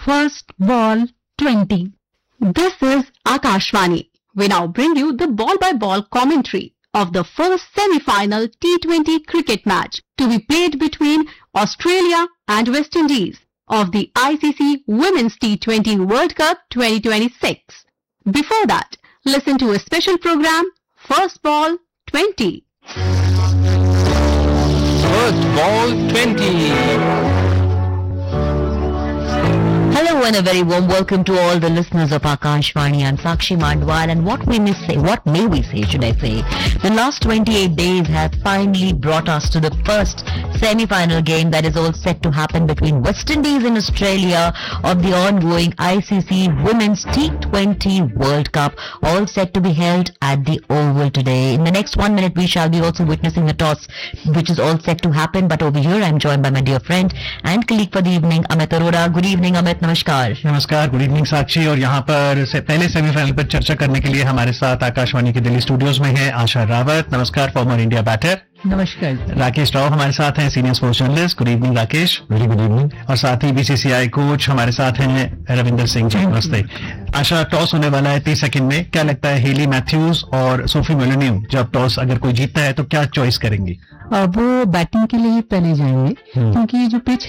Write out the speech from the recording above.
First Ball 20. This is Akashvani. We now bring you the ball-by-ball commentary of the first semi-final T20 cricket match to be played between Australia and West Indies of the ICC Women's T20 World Cup 2026. Before that, listen to a special program, First Ball 20. First Ball 20. Hello and a very warm welcome to all the listeners of Akashvani. I'm Sakshi Mandwal, and what may we say, the last 28 days have finally brought us to the first semi-final game that is all set to happen between West Indies and Australia of the ongoing ICC Women's T20 World Cup, all set to be held at the Oval today. In the next 1 minute, we shall be also witnessing a toss, which is all set to happen. But over here, I'm joined by my dear friend and colleague for the evening, Amit Arora. Good evening, Amit. नमस्कार। Good evening साक्षी। और यहाँ पर पहले semifinal पर चर्चा करने के लिए हमारे साथ आकाशवाणी के दिल्ली स्टूडियोज में है आशा रावत। नमस्कार। Farmer India batter. नमस्कार। राकेश राव हमारे साथ हैं, senior sports journalist. Good evening Rakesh. Very good evening. और साथ ही बीसीसीआई कोच हमारे साथ हैं रविंदर सिंह जी। नमस्ते। आशा, टॉस होने वाला है 30 सेकंड में। क्या लगता है, हेली मैथ्यूज और सोफी मोलिन्यू जब टॉस अगर कोई जीतता है तो क्या चॉइस करेंगी? वो बैटिंग के लिए पहले जाएंगे, क्योंकि ये जो पिच